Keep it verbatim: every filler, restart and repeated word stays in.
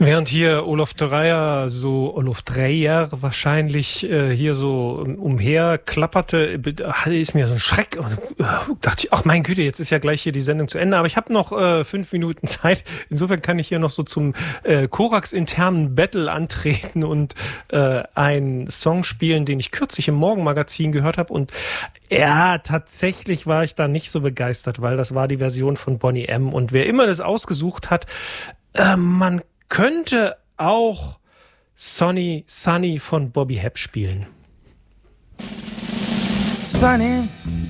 Während hier Olof Dreyer, so Olof Dreyer wahrscheinlich äh, hier so umher klapperte, ist mir so ein Schreck und äh, dachte ich, ach mein Güte, jetzt ist ja gleich hier die Sendung zu Ende, aber ich habe noch äh, fünf Minuten Zeit. Insofern kann ich hier noch so zum äh, Korax-internen Battle antreten und äh, einen Song spielen, den ich kürzlich im Morgenmagazin gehört habe und ja, tatsächlich war ich da nicht so begeistert, weil das war die Version von Boney M. Und wer immer das ausgesucht hat, äh, man könnte auch Sonny Sunny von Bobby Hebb spielen. Sunny